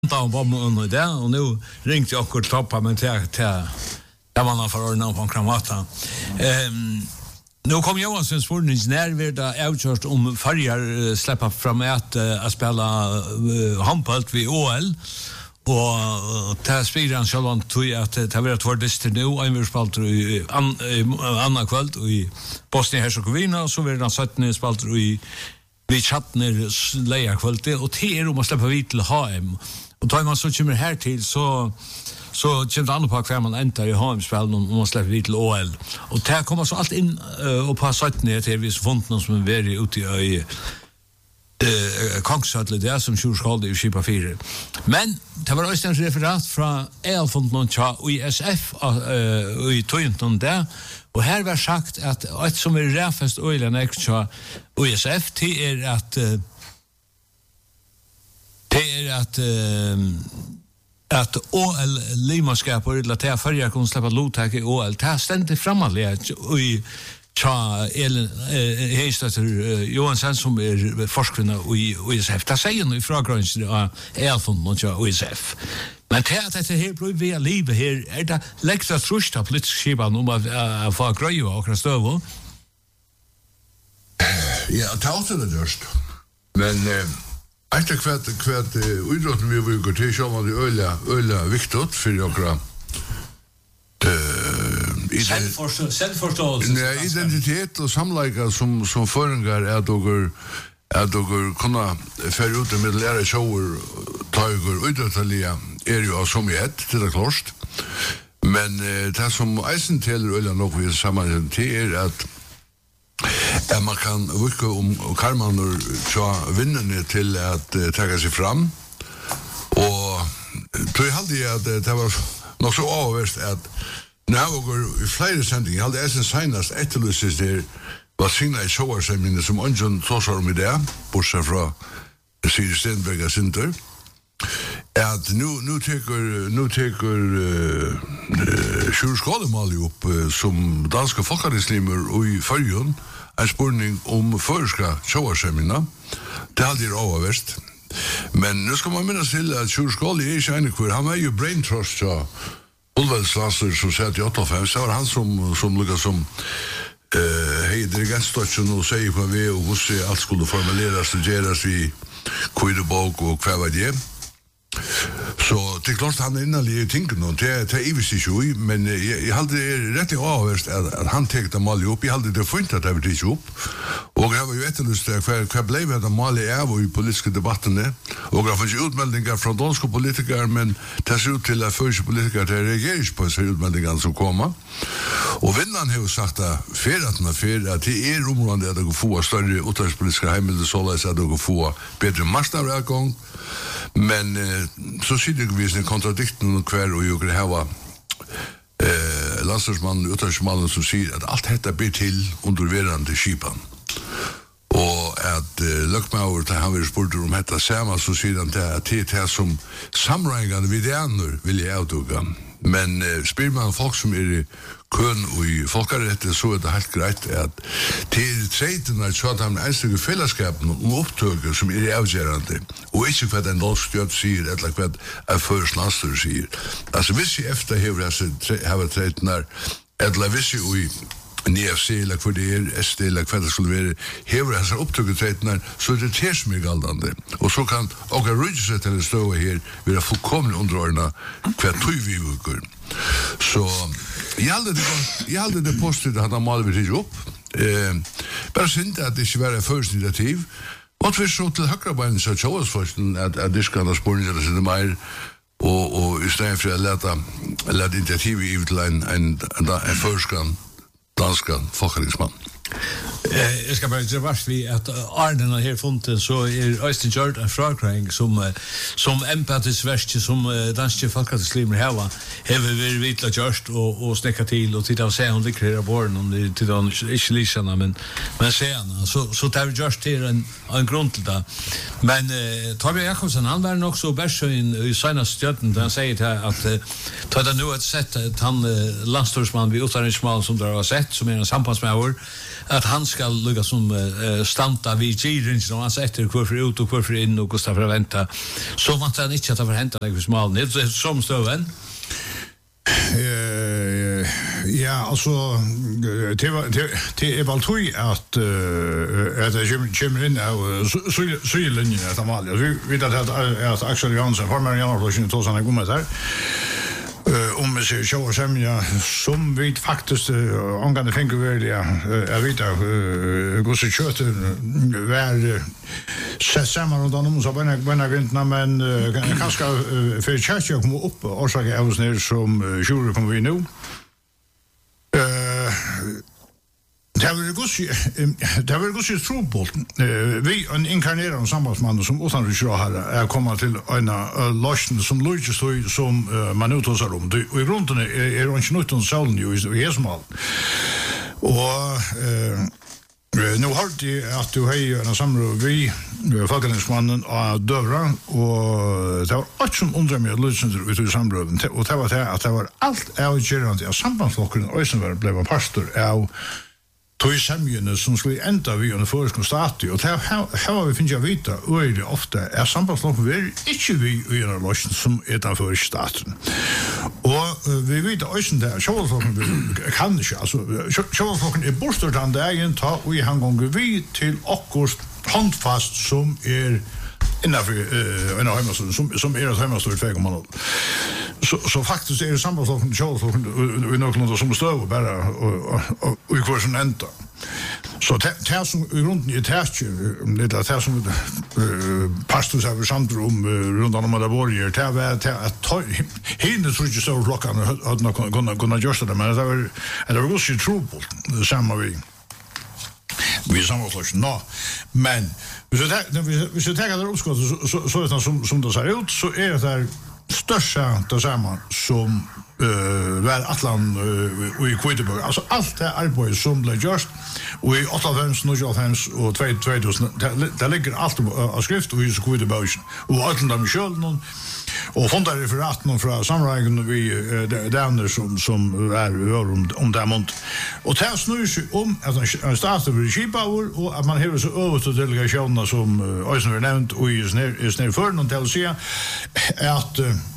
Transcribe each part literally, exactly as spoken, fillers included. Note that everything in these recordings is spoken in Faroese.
Da var man det, och nu ringde jag och toppade men till till jag var för ordna på kramata. Ehm nu kom Johansson spårning när vi där outjust om färjar släppa fram att att spela handboll vid O L och ta spelar så långt tror att det har varit två nu och vi spelar i andra kväll i Bosnien-Hercegovina så vi den sjuttonde spelar i vi chattner leja kvalitet och det är om att släppa vid till H M och tar man så kommer här till så så kommer det andra på kvar man äntar i H M-spelen om man släpper vid till O L och där kommer så allt in uh, och på sjuttonde till vi funnit någon som är väldigt ute i uh, Kongshattle där som Tjurskalde i Skipa fyra men det var också en referat från elfondnon och i S F uh, i Toynton där och här var sagt att ett som är räfest öjlen extra O S F det är att uh, det är att uh, att O L limaskap och relaterar förra kunde släppa lottag i O L det ständigt framåt och i cha el heistater Johansson som är forskare i O S F. Det säger nu frågan elfond mot O S F. Men det att det här blir vi livet här är det lägsta trust på politisk skivan om att få gröja och stöva. Ja, tausen det just. Men efter kvart kvart idrotten vi vill gå till så var det ölla ölla viktigt för några Selvforståelse. Nej, identitet och samlaika som som föringar är dogur är dogur kunna för ut med lära shower tager utatalia är ju som ett till det klart. Men det som eisen till eller nog vi samman till är att Ja, man kan vika om Karman och så vinnarna till att uh, ta sig fram. Och tror jag hade att det var nog så avvärst att när jag går i flera sändningar, jag hade även senast etterlyses där var signa i showarsämningen som ungen tåsar om i det, bortsett från Siri Stenberga Sinter. Att nu, nu tycker nu tycker uh, Tjurskaldemal upp uh, som danska folkadislimer i Färjön en spurning om förska showarsämningarna. Det hade ju avvärst. Men nu ska man minnas till att Tjurskalde är inte en kvar. Han var ju brain trust så Ulvälslasser som säger till åttiofem, så var han som, som lyckas som uh, hej dirigentstotchen och säger på vi och hur allt skulle formuleras och göras i Kuidebog och kvar vad det. Så det är klart han är innan i tinken och det är ivis i men jag, jag hade rätt i avvärst att, att han täckte mal upp. Jag hade det funnit att det var inte upp. Och jag var ju etterlyst för vad blev det att mal är i politiska debatterna. Och jag fanns utmeldingar från danska politiker men det ser ut till att första politiker det reagerar på sig utmeldingar som kommer. Och vinnaren har sagt att för att man för att det är områden där det går få större utrikespolitiska hemligheter så att det går få bättre marknadsavgång. Men eh, så sitter vi i kontradikten och kvar och jag det var eh landslagsmannen utrikesmannen som säger att allt detta blir till underverande skipan. Och att eh, Lökmauer där han vill spurta om detta samma så säger han att det är som samrängande vid det andra vill jag avduga. Men eh, spyr man folk som är i kön och i folkarätten så är det helt grejt att till trejterna så att han enslige fällskapen om upptøker som är avgörande och inte vad en dansk stjøt säger eller vad en förslaster säger. Alltså hvis jag efter har trejterna eller hvis jag i N F C eller vad det är, S D eller vad det skulle vara hever hans upptøker trejterna så är det ter som är galdande. Och så kan åka rydset eller stå här vara fullkomligt underordna vad tog vi vukar. Så jag hade det jag hade det postet att han måste bli upp. Eh bara synd att det skulle vara först initiativ. Och vi så till högra så Charles försten att att det ska spårningen det är mer och och istället för att låta låta initiativ i till en en en förskan danska folkriksman. Eh, jag ska bara säga vars vi att Arden här fonten så är Øystein Gjørd en frakring som som empatisvärst som danske folkadislimer här var har vi vitla just och och snäcka till och titta och se om det kreerar borden om det till de inte lyssna men men sen så så tar vi just till en en grund till det. Men eh, Torbjørn Jakobsen han var nog så bäst i sina stjärten han säger att att ta det nu ett sätt att han landstorsman vi uttalar som där har sett som är en samtalsmävor att han ska lukka som uh, stanta vid giren som han sätter kvar ut och kvar in och kostar för vänta. Så man kan inte att det förhända något smal. Det är som stöven. Uh, ja, alltså det var det är väl tror att uh, att det kommer in och så så linjen att man vi vet att att Axel Jansson formar generalplan då så han går med där. Uh, om vi ser show semja som vi faktiskt uh, angående tänker väl ja jag vet att uh, går så kört väl så samman och då så bara bara grintna men uh, kanske uh, för church kommer upp och så är det ner som uh, jury kommer vi nu. Eh Det var gossi det var gossi trúbolt. Vi en inkarnerad sambandsman som utan att köra här är komma till en lösning som Lucas så som man utåsar om. Och i runt är är det inte något sån ju i Esmal. Och eh nu har det att du har en samråd vi facklingsmannen och dövra och det var allt som undrar mig Lucas ut i samråden och det var det att det var allt avgörande att sambandsflocken och sen blev en pastor av tog samjene som skulle ända vid en föreskon stati, og det her har vi finnet å vite, øyelig ofte, er sambandsloppen vi er ikke vi i en løsning som er den for staten. Og uh, vi vet også det, sjåvaldsloppen kan ikke, altså, sjåvaldsloppen er bortstørt han dagen, ta og i han ganger vi til akkurat håndfast som er innanför uh, en hemmastor som som är ett hemmastor två komma noll. Så så faktiskt är det sambandsloppen själv i något som står bara och och i kursen ända. Så det som runt i tätje det där som pastor över centrum runt om där borger det var att hinner tror jag så klockan att nå kunna kunna göra det men det var det var också trubbel samma vi vi sammanslås nå men vi så där vi så tar det uppskott så så så som som det ser ut så är det där största det samma som eh väl Atlant och i Kviteborg alltså allt det arbete som blev gjort och i åttahundrafem niohundrafem och tvåtusen där ligger allt av skrift och i Kviteborg och allt de själva och från där referaten från samråden vi där som som är om om där mont och det snurrar sig om att en stat över Skipauer och att man har så över till delegationerna som Ösen har nämnt och i snär snär för någon till se att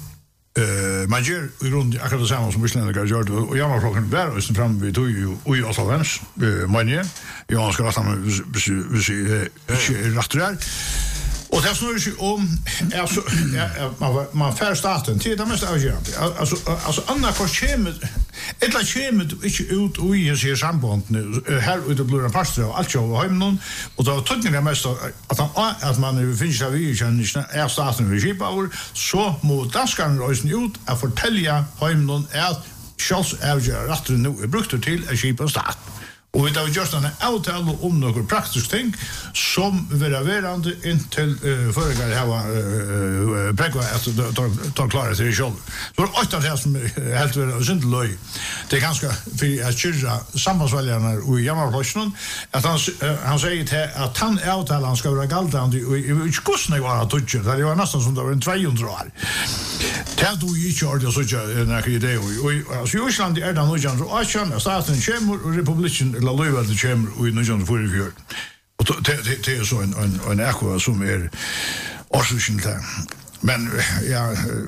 eh man gör i rund akkurat samma som Michelin har gjort och jag har frågat där och sen fram vi tog ju och i Åsavens manje jag ska rasta med vi vi rätt där. Och det snurrar sig om alltså man man för staten till det mest avgörande alltså alltså andra kostnader ett la kemet inte ut och i sig samband här ute blir en pastor och allt jag har någon och då tog det mest att han att man finns av vi kan inte är staten vi Skipauer så mot daskan rösten ut att fortälja hem någon är schals avgör att nu är brukt till en Skipauer stat. Och det var just en avtal om några praktiska ting som vill verande intill uh, föregar det här uh, bräckva att ta klara sig själv. Så det är åtta som helt väl synd löj. Det är ganska för att köra sambandsväljarna och i Jammarplatsen att han uh, han säger till att han avtalan ska vara galdande och i kostnader var att toucha. Det var nästan som det var en tvåhundra år. Det hade ju inte gjort det så när det och alltså i Island är det nog så att känna staten kommer och republiken la löva det kommer och i nittonhundrafyrtiofyra och det det är så en en en ekko som är årsyn där men ja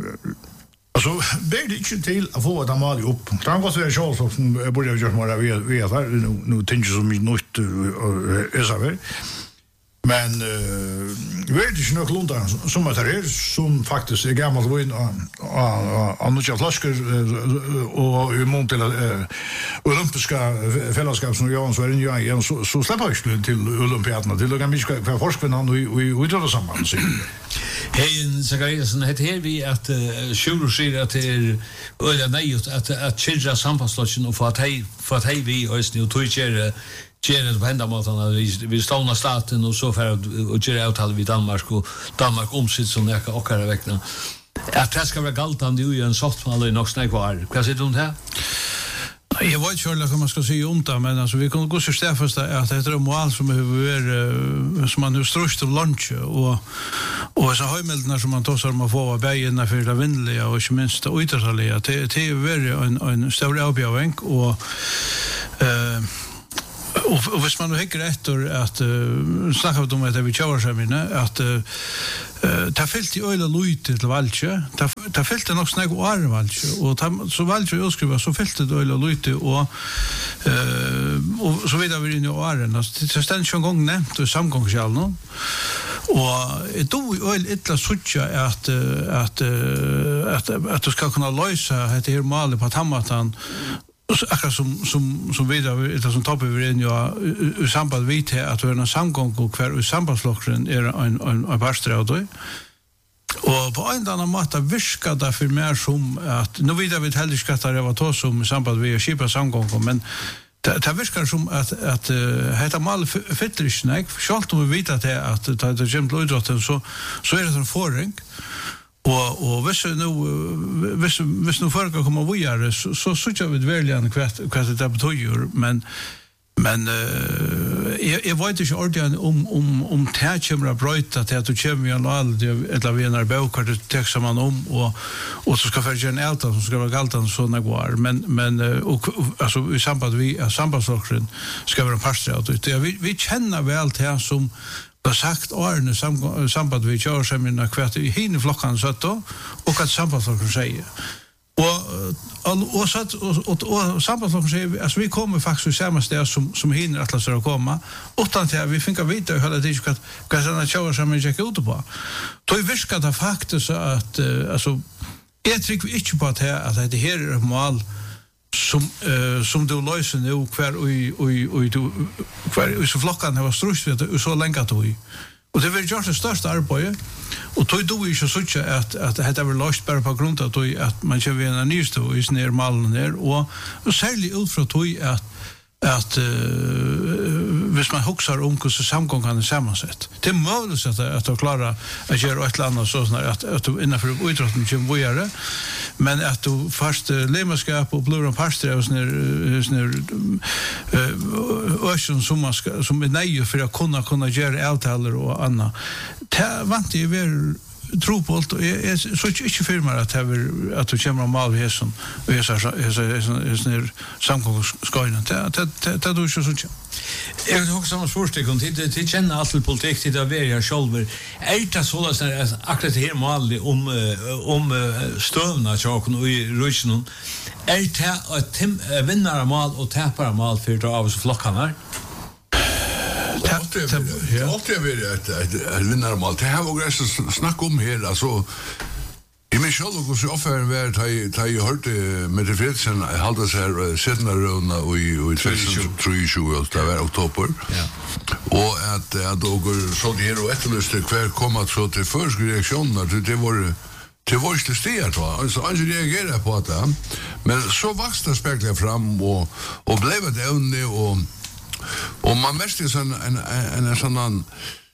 alltså blir det inte till att få det mal upp kan gå så är själv som borde jag göra mer vi vi har nu nu tänker som i något är så väl men eh vet du nog lunda som att det är som faktiskt är gammalt vin och och något flaskor och i mån till olympiska fällskap som jag så är ju igen så så släpper jag till olympiaderna till och mycket för forskningen och i utöver samband så hej Zachariasen het här vi att sjuro sig att det är öliga nej att att childra samfallslösningen och för att hej för att hej vi och nu tog Gjerne på hendamåten vi, vi stålna staten og så for å gjøre avtale vid Danmark og Danmark omsitt som nekka okkara vekna. At det skal være galtande jo i en softmal i nok snakk var. Hva sier du om det? Jag vet inte vad man ska säga om det, men alltså, vi kan gå så stäffast att det är ett mål som är som man nu ströst av lunch och och så höjmälderna som man tar om att få bägen för det vindliga och inte minst det utraliga. Det är väldigt en en stor avbjörning och eh Och, och hvis man nu häcker efter att uh, snacka om det vi tjauar sig minne, att uh, uh, ta fyllt i öjla lujti till valtje, ta, ta fyllt nok snakk og are valtje, og ta, så valtje utskriva, så fyllt det öjla lujti, og, uh, og så vidare vi inn i åren. Altså, det stendt ikke en gang nevnt i samgångskjalen, og jeg do i øyla ytla suttja at, at, at, at, at du skal kunna løysa dette her malet på tammatan, akkurat som, som, som vidare, eller som toppar vi inn i, i samband vid til at vi er en samgång og hver i sambandsflokkeren er en, en, en parstreadøy. Og på en annan måte virka det for mer som at, nå vidare vi heller ikke at det var to som i samband vi er kipa samgång, men det, det virkar som at, at uh, heta mal fyller ikke nek, selv om vi vet at det at det er kjem til idrotten, så, så er det en forring. Og og hvis nu hvis hvis nu folk kommer vidare så så så vi verkligen kvart kvart det betyder men men uh, jeg, jeg vet ikke ordentlig om om om det kommer å brøyte til at du kommer i en all eller vi er bøker det tekster man om og og så skal få en elta som skal være galtan så når går men men uh, og, altså i samband vi uh, sambandsflokkeren skal være en parstread vi vi kjenner vel til som det sagt årene sam, samband vi kjører seg med hvert i hine flokkene satt da, og hva sambandsflokkene sier. Og, og, og, og, og, og sambandsflokkene sier, altså vi kommer faktisk i samme sted som, som hine atlas er å komme, utan til at vi finner vite hva det er hva, hva denne kjører seg med ikke ute på. Da virker det faktisk at, uh, altså, jeg trykker ikke på at, at det her er mål som uh, som du løser nu hver og og og du hver så flokkene har strust vet så lenge at du og det vil gjøre det største arbeidet og tog du ikke så ikke at at det har løst bare på grunn av at man ikke vil en nyeste og is ned malen der og, og særlig ut fra tog at at uh, hvis man husker om hvordan samgången er sammansett. Det er mulig at, at du klarer å gjøre et eller annet sånn at, at du innenfor idrotten kommer videre, men at du først uh, lemaskap og blir en parstre og sånne øsjon som, man skal, som er nøye for å kunne, kunne gjøre avtaler og annet. Det vant jeg være tropult og jeg, jeg så ikke, ikke firmer at, at du kommer og mal ved hessen og hessen samgångsskøyene. Det er du ikke sånn. Jeg vil også samme spørsmål om til til kjenner alt politikk til det er jeg selv. Er det så at akkurat det her malet om, om støvna tjokken og i rysene er det at vinnere mal og tapere mal for det av oss flokkene? Det är alltid varit ett vinnarmål. Det här var gräs snack om här. Alltså, i mig själv och så ofta har jag hört med det Fredsen halda sig här sedna rövna och i tjugo det var oktober. Och att jag då så det här och efterlyste kvar komma så till första reaktionen. Det var det var inte steg tror jag. Så han reagerade på det. Men så växte spekla fram och, och blev det ävne och och man märkte sån en en en sån en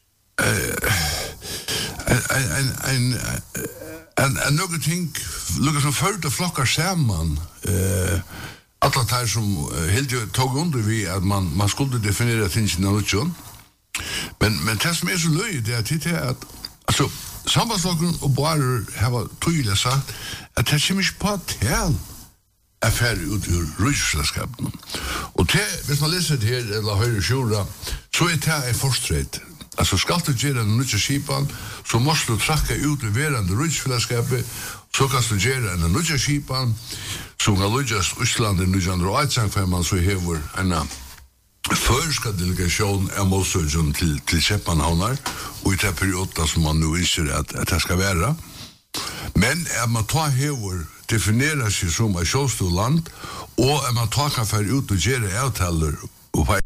en en en en något ting lukar som följde flockar samman eh alla tar som helt tog under vi att man man skulle definiera tingen någon men men det som är så löjligt det är att det att alltså sambandsflocken och bara har tydligt sagt att det är mycket på till affär ut ur rysslandskapen. Och det, hvis man läser det här eller höjer sjura, så är det en forsträtt. Alltså ska du göra en nya skipan, så måste du tracka ut ur verande rysslandskapet, så kan du göra en nya skipan, som kan lyckas Ryssland i nittonhundraåttio, för man så hever en förska delegation av målsökjön till, till Köpenhamnar, och i det perioden som man nu inser att, att det ska vara. Men är man tar hever definierar sig som ett självstående land och att man tar kan för ut och göra avtaler och på